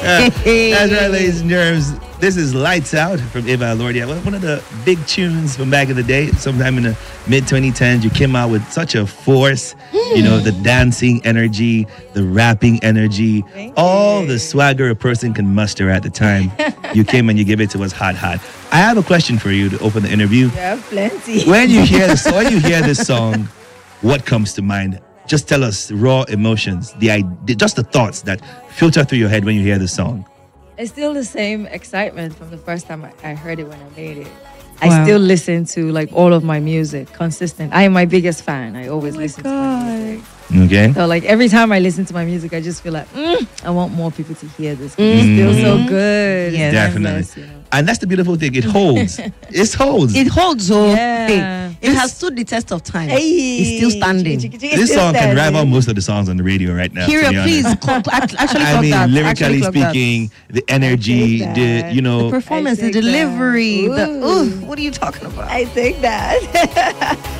That's right, ladies and germs. This is Lights Out from Eva Elordia. One of the big tunes from back in the day, sometime in the mid-2010s. You came out with such a force. You know, the dancing energy, the rapping energy, all the swagger a person can muster at the time. You came and you gave it to us hot. I have a question for you to open the interview. Yeah, plenty. When you hear this song, what comes to mind? Just tell us raw emotions, just the thoughts that filter through your head when you hear the song. It's still the same excitement from the first time I heard it when I made it. I still listen to like all of my music, consistent. I am my biggest fan. I always listen to my music. Okay. So like every time I listen to my music, I just feel like I want more people to hear this. It's still so good. Yeah, definitely. And that's the beautiful thing. It holds. It holds. It holds. Yeah. It has stood the test of time. Hey. It's still standing. This song can rival most of the songs on the radio right now. Kyria, please. Lyrically speaking, the energy, the performance, the delivery. What are you talking about? I think that.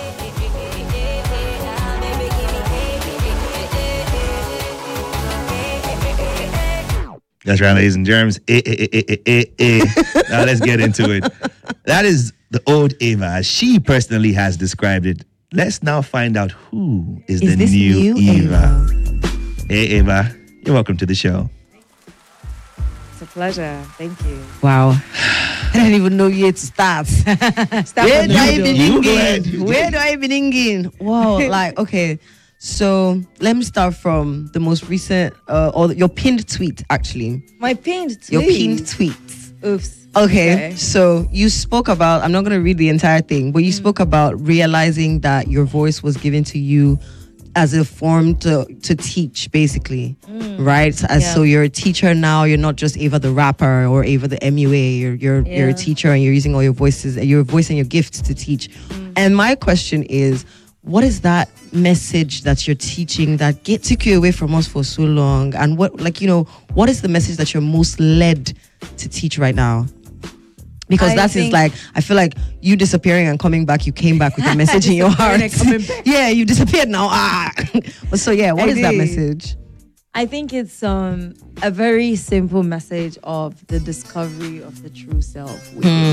That's right, ladies and germs. Now let's get into it. That is the old Eva, as she personally has described it. Let's now find out who is the new Eva. Hey, Eva, you're welcome to the show. It's a pleasure. Thank you. Wow. I don't even know yet to start. Where do I begin? Wow, like, okay. So let me start from the most recent, or your pinned tweet, actually. My pinned tweet? Your pinned tweet. Oops. Okay, so you spoke about, I'm not going to read the entire thing, but you spoke about realizing that your voice was given to you as a form to teach, basically, right? So you're a teacher now. You're not just Eva the rapper or Eva the MUA. You're a teacher, and you're using all your voices, your voice and your gifts to teach. And my question is, what is that message that you're teaching that took you away from us for so long? And what is the message that you're most led to teach right now? Because I feel like you disappearing and coming back, you came back with a message in your heart. Yeah, you disappeared now. So yeah, what is that message? I think it's a very simple message of the discovery of the true self.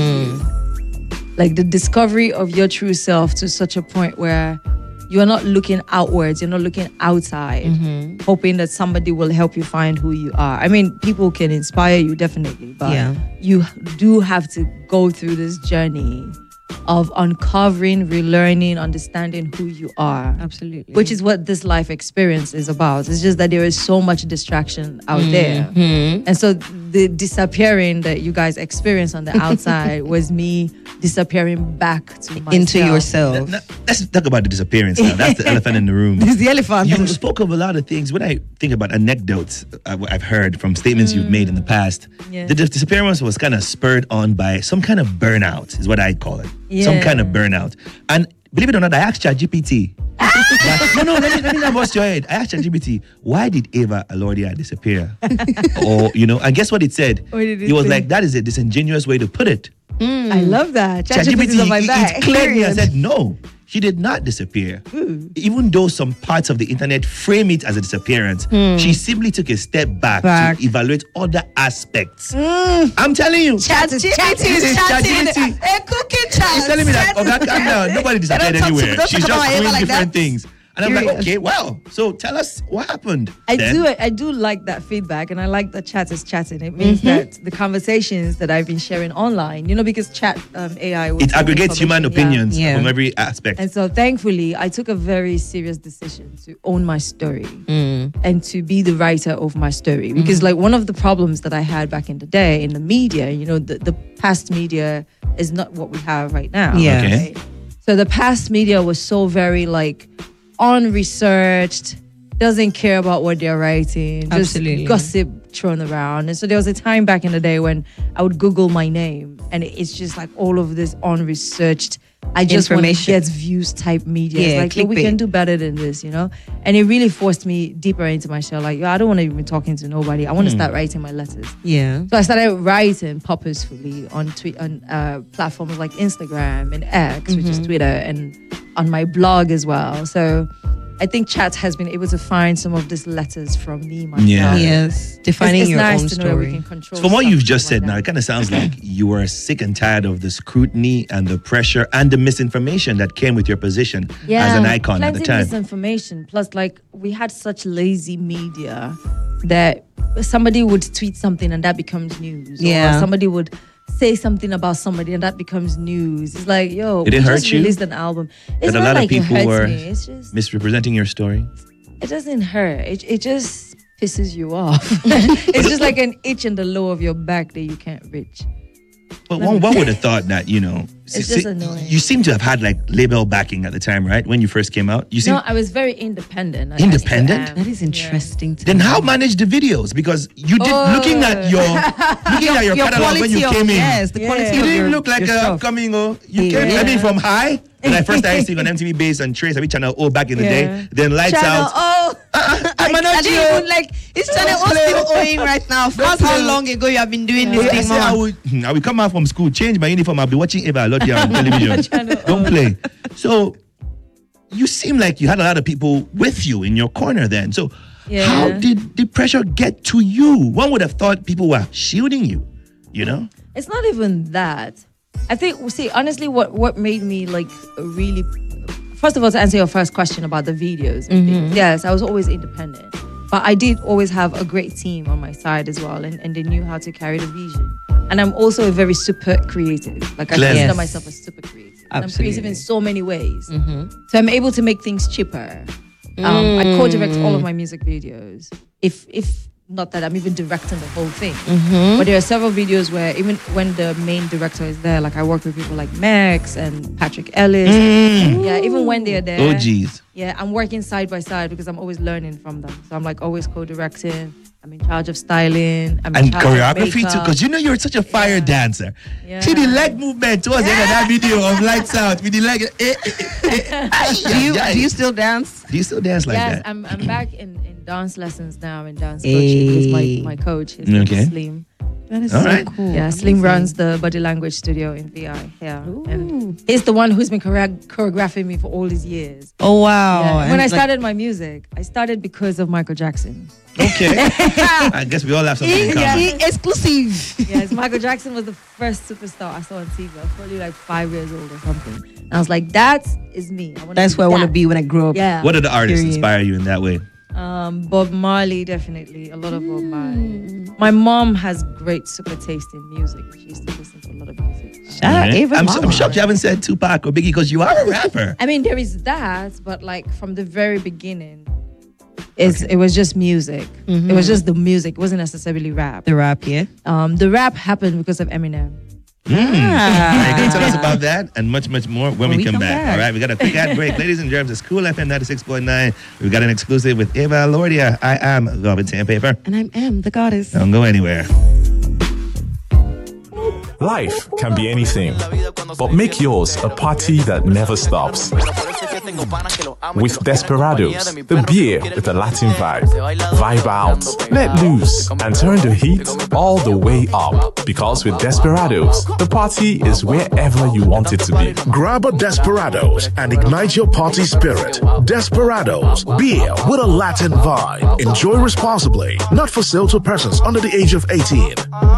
Like the discovery of your true self to such a point where you are not looking outwards, you're not looking outside, hoping that somebody will help you find who you are. I mean, people can inspire you, definitely, but you do have to go through this journey of uncovering, relearning, understanding who you are. Absolutely. Which is what this life experience is about. It's just that there is so much distraction out there. And so the disappearing that you guys experienced on the outside was me disappearing back to myself. Into yourself. Let's talk about the disappearance now. That's the elephant in the room. It's the elephant. You spoke of a lot of things. When I think about anecdotes I've heard from statements you've made in the past, the disappearance was kind of spurred on by some kind of burnout, is what I call it. Some kind of burnout. And believe it or not, I asked ChatGPT. Let me not bust your head. I asked ChatGPT, why did Eva Elordia disappear? And guess what it said? It was like, that is a disingenuous way to put it. I love that. ChatGPT is on my back. It cleared me and said, no, she did not disappear. Even though some parts of the internet frame it as a disappearance, she simply took a step back to evaluate other aspects. I'm telling you. ChatGPT is chatting. A cooking chat. He's telling me that, calm down. Nobody disappeared anywhere. She's just doing different things. And I'm like, okay, well, so tell us what happened. I do like that feedback, and I like that chat is chatting. It means that the conversations that I've been sharing online, because chat AI, it aggregates human opinions from every aspect. And so thankfully, I took a very serious decision to own my story and to be the writer of my story. Because like one of the problems that I had back in the day in the media, the past media is not what we have right now. Yeah. Okay. Right? So the past media was so very like unresearched, doesn't care about what they're writing, just gossip thrown around. And so there was a time back in the day when I would Google my name and it's just like all of this unresearched, I just want to get views type media. It's like, we can do better than this, And it really forced me deeper into my shell. Like, I don't want to even talking to nobody. I want to start writing my letters. Yeah. So I started writing purposefully on platforms like Instagram and X, which is Twitter, and on my blog as well. So I think chat has been able to find some of these letters from me myself. Yeah. Yes, defining It's your nice own to know that we story. can control. From what you've just something said now, like it kind of sounds like you were sick and tired of the scrutiny and the pressure and the misinformation that came with your position as an icon at the plenty time. misinformation. Plus, like, we had such lazy media that somebody would tweet something and that becomes news. Yeah. Or somebody would say something about somebody and that becomes news. It's like, yo, Did it we hurt just you? released an album. It's That a not lot of like it people hurts were me. It's just, misrepresenting your story. it doesn't hurt. It just pisses you off. It's just like an itch in the low of your back that you can't reach. But one would have thought that, It's just annoying. you seem to have had like label backing at the time, right? When you first came out. You seem No, I was very independent. Independent? I still am. That is interesting. To then me. how manage the videos? Because you did looking at your catalog when you came in. Yes, the quality You of didn't your, look like your a stuff. upcoming. You came. Yeah. I mean, from high. When I first started seeing on MTV Base and Trace, every channel back in the day. Then Lights Channel Out. O. I didn't even like. It's channel O still owing right now. That's how long ago you have been doing this I thing, said man. I will come out from school, change my uniform. I'll be watching Eva Lotia on television. Don't play. So you seem like you had a lot of people with you in your corner then. So Yeah. how did the pressure get to you? One would have thought people were shielding you, It's not even that. I think, see, honestly, what made me like really, first of all, to answer your first question about the videos, yes, I was always independent, but I did always have a great team on my side as well, and they knew how to carry the vision. And I'm also a very super creative. Like I Clever. consider Yes. myself a super creative. And I'm Absolutely. creative in so many ways. So I'm able to make things cheaper. I co-direct all of my music videos. If not that I'm even directing the whole thing, but there are several videos where even when the main director is there, like I work with people like Max and Patrick Ellis. Yeah, even when they're there. Oh, geez. Yeah, I'm working side by side because I'm always learning from them. So I'm like always co-directing. I'm in charge of styling. I'm in And charge choreography of too, because you're such a fire dancer. Yeah. See the leg movement towards the end of that video of Lights Out with the leg. Do you still dance? Do you still dance like Yes, that? I'm back in dance lessons now and dance coaching with my coach. His name Okay. is Slim. That is All so right. cool. Yeah, Slim runs the Body Language Studio in VI. Yeah, and he's the one who's been choreographing me for all these years. Oh wow! Yeah. And When I like- started my music, I started because of Michael Jackson. Okay. I guess we all have something in common. exclusive. Yes, Michael Jackson was the first superstar I saw on TV. I was probably like 5 years old or something. And I was like, that is me. That's where I want to be when I grow up. Yeah. What are the artists Period. inspire you in that way? Bob Marley, definitely. A lot of Bob Marley. My mom has great super taste in music. She used to listen to a lot of music. Shout out Okay. Ava I'm Mama. shocked you haven't said Tupac or Biggie because you are a rapper. I mean, there is that, but like from the very beginning, it was just music. It was just the music. It wasn't necessarily rap. The rap, yeah. The rap happened because of Eminem. All right, go tell us about that and much, much more when we come back. All right, we got a quick ad break. Ladies and germs, it's Cool FM 96.9. We've got an exclusive with Eva Lordia. I am Velvet Sandpaper. And I'm M, the goddess. Don't go anywhere. Life can be anything, but make yours a party that never stops. With Desperados, the beer with a Latin vibe. Vibe out, let loose, and turn the heat all the way up. Because with Desperados, the party is wherever you want it to be. Grab a Desperados and ignite your party spirit. Desperados, beer with a Latin vibe. Enjoy responsibly. Not for sale to persons under the age of 18.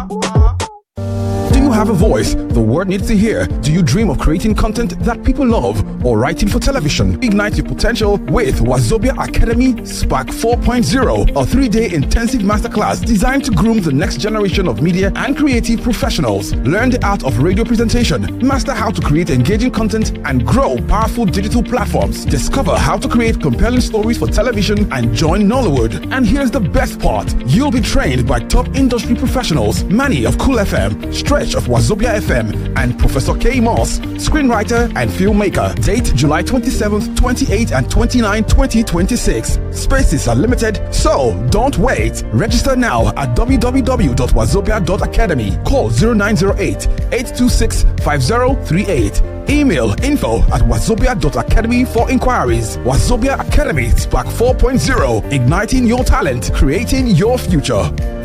Do you have a voice the world needs to hear? Do you dream of creating content that people love or writing for television? Ignite your potential with Wazobia Academy Spark 4.0, a 3-day intensive masterclass designed to groom the next generation of media and creative professionals. Learn the art of radio presentation, master how to create engaging content, and grow powerful digital platforms. Discover how to create compelling stories for television and join Nollywood. And here's the best part. You'll be trained by top industry professionals, Manny of Cool FM, Stretch of Wazobia FM, and Professor K. Moss, screenwriter and filmmaker. Date July 27th, 28th, and 29th, 2026. Spaces are limited, so don't wait. Register now at www.wazobia.academy. Call 0908-826-5038. Email info@wazobia.academy for inquiries. Wazobia Academy Spark 4.0, igniting your talent, creating your future.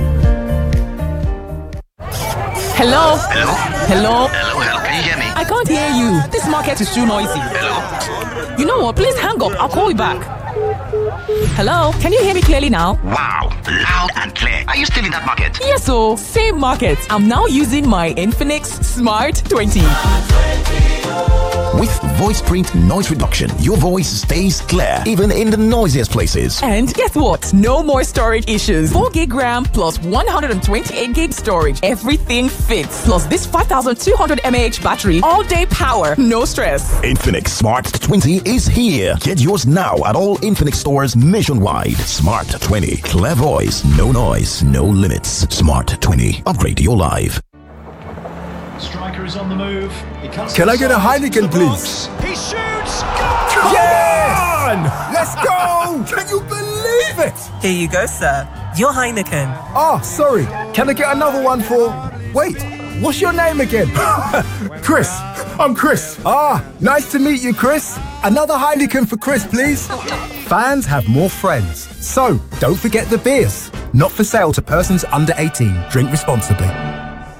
Hello? Hello? Hello? Hello, can you hear me? I can't hear you. This market is too noisy. Hello? You know what? Please hang up. I'll call you back. Hello, can you hear me clearly now? Wow, loud and clear. Are you still in that market? Yes, so same market. I'm now using my Infinix Smart 20. With VoicePrint noise reduction, your voice stays clear even in the noisiest places. And guess what? No more storage issues. 4 gig RAM plus 128 gig storage. Everything fits. Plus this 5200 mAh battery. All day power. No stress. Infinix Smart 20 is here. Get yours now at all Infinix stores nationwide. Smart 20. Clear voice. No noise. No limits. Smart 20. Upgrade your life. Striker is on the move. Can I get a Heineken, please? He shoots! Yes! Let's go! Can you believe it? Here you go, sir. Your Heineken. Oh, sorry. Can I get another one for... Wait, what's your name again? Chris. I'm Chris. Ah, nice to meet you, Chris. Another Heineken for Chris, please. Fans have more friends. So, don't forget the beers. Not for sale to persons under 18. Drink responsibly.